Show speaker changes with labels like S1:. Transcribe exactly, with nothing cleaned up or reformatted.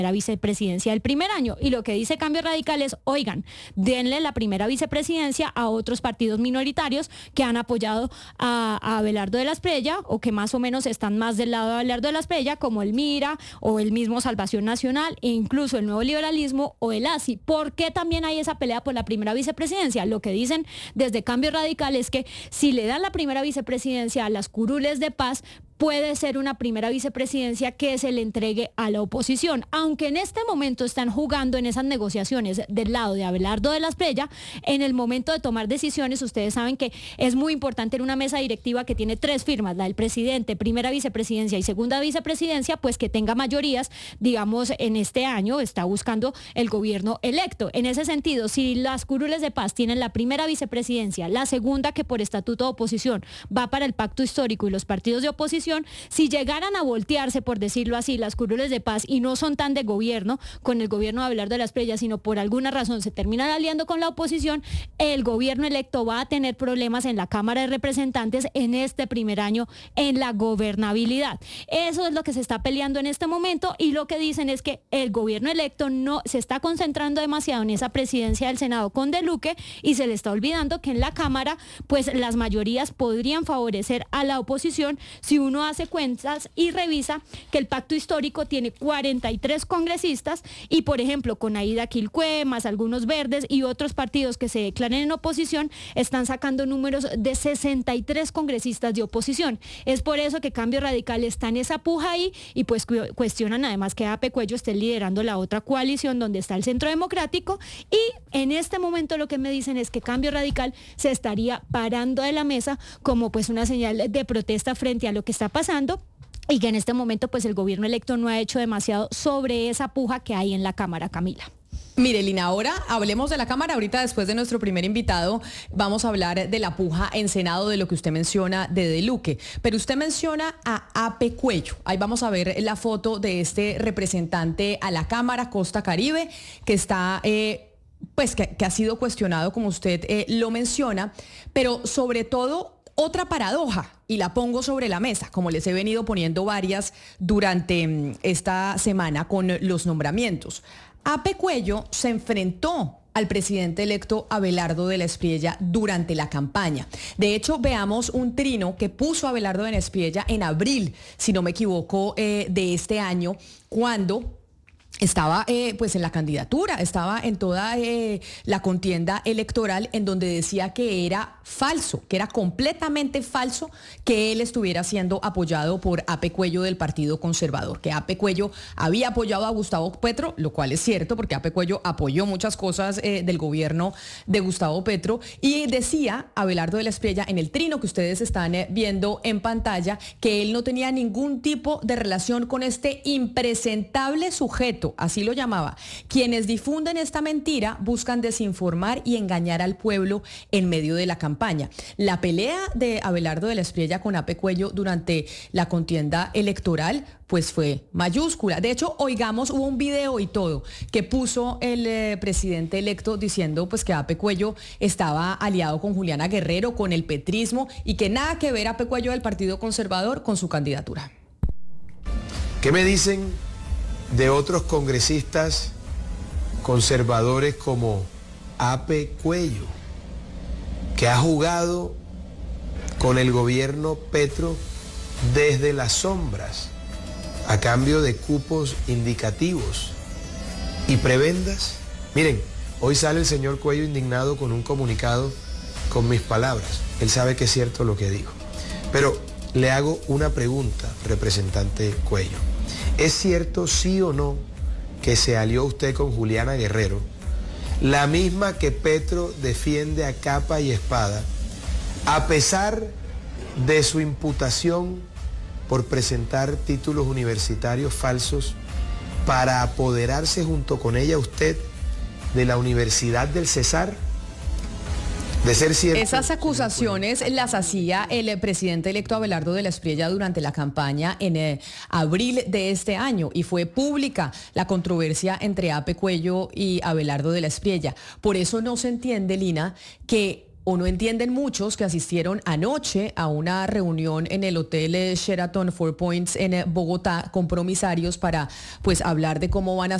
S1: vicepresidencia del primer año. Y lo que dice Cambio Radical es, oigan, denle la primera vicepresidencia a otros partidos minoritarios que han apoyado a, a Abelardo de la Espriella o que más o menos están más del lado de Abelardo de la Espriella, como el MIRA o el mismo Salvación Nacional e incluso el Nuevo Liberalismo o el A S I. ¿Por qué también hay esa pelea por la primera vicepresidencia? Lo que dicen desde Cambio Radical es que si le dan la primera vicepresidencia a las curules de paz, puede ser una primera vicepresidencia que se le entregue a la oposición. Aunque en este momento están jugando en esas negociaciones del lado de Abelardo de la Espriella, en el momento de tomar decisiones, ustedes saben que es muy importante en una mesa directiva que tiene tres firmas, la del presidente, primera vicepresidencia y segunda vicepresidencia, pues que tenga mayorías, digamos, en este año está buscando el gobierno electo. En ese sentido, si las curules de paz tienen la primera vicepresidencia, la segunda que por estatuto de oposición va para el pacto histórico y los partidos de oposición, si llegaran a voltearse, por decirlo así, las curules de paz y no son tan de gobierno con el gobierno de Abelardo de la Espriella, sino por alguna razón se terminan aliando con la oposición, el gobierno electo va a tener problemas en la Cámara de Representantes en este primer año en la gobernabilidad. Eso es lo que se está peleando en este momento y lo que dicen es que el gobierno electo no se está concentrando demasiado en esa presidencia del Senado con De Luque y se le está olvidando que en la Cámara pues las mayorías podrían favorecer a la oposición si uno hace cuentas y revisa que el pacto histórico tiene cuarenta y tres congresistas y, por ejemplo, con Aida Quilcué, más algunos verdes y otros partidos que se declaren en oposición, están sacando números de sesenta y tres congresistas de oposición. Es por eso que Cambio Radical está en esa puja ahí y pues cu- cuestionan además que A P Cuello esté liderando la otra coalición donde está el Centro Democrático y en este momento lo que me dicen es que Cambio Radical se estaría parando de la mesa como pues una señal de protesta frente a lo que está pasando y que en este momento pues el gobierno electo no ha hecho demasiado sobre esa puja que hay en la Cámara, Camila.
S2: Mire, Lina, ahora hablemos de la Cámara. Ahorita, después de nuestro primer invitado, vamos a hablar de la puja en Senado, de lo que usted menciona de De Luque. Pero usted menciona a A P Cuello. Ahí vamos a ver la foto de este representante a la Cámara Costa Caribe, que está... Eh, pues que, que ha sido cuestionado, como usted eh, lo menciona, pero sobre todo... Otra paradoja, y la pongo sobre la mesa, como les he venido poniendo varias durante esta semana con los nombramientos. A P Cuello se enfrentó al presidente electo Abelardo de la Espriella durante la campaña. De hecho, veamos un trino que puso Abelardo de la Espriella en abril, si no me equivoco, eh, de este año, cuando... Estaba eh, pues en la candidatura, estaba en toda eh, la contienda electoral en donde decía que era falso, que era completamente falso que él estuviera siendo apoyado por A P Cuello del Partido Conservador, que A P Cuello había apoyado a Gustavo Petro, lo cual es cierto porque A P Cuello apoyó muchas cosas eh, del gobierno de Gustavo Petro y decía Abelardo de la Espriella en el trino que ustedes están eh, viendo en pantalla que él no tenía ningún tipo de relación con este impresentable sujeto, así lo llamaba. Quienes difunden esta mentira buscan desinformar y engañar al pueblo en medio de la campaña. La pelea de Abelardo de la Espriella con A P Cuello durante la contienda electoral pues fue mayúscula. De hecho, oigamos, hubo un video y todo que puso el eh, presidente electo diciendo pues que A P Cuello estaba aliado con Juliana Guerrero, con el petrismo y que nada que ver A P Cuello del Partido Conservador con su candidatura.
S3: ¿Qué me dicen de otros congresistas conservadores como A P Cuello, que ha jugado con el gobierno Petro desde las sombras a cambio de cupos indicativos y prebendas? Miren, hoy sale el señor Cuello indignado con un comunicado con mis palabras. Él sabe que es cierto lo que digo. Pero le hago una pregunta, representante Cuello. ¿Es cierto, sí o no, que se alió usted con Juliana Guerrero, la misma que Petro defiende a capa y espada, a pesar de su imputación por presentar títulos universitarios falsos para apoderarse junto con ella usted de la Universidad del Cesar? De ser cierto.
S2: Esas acusaciones las hacía el presidente electo Abelardo de la Espriella durante la campaña en eh, abril de este año y fue pública la controversia entre A P Cuello y Abelardo de la Espriella. Por eso no se entiende, Lina, que o no entienden muchos que asistieron anoche a una reunión en el Hotel Sheraton Four Points en Bogotá, compromisarios para pues hablar de cómo van a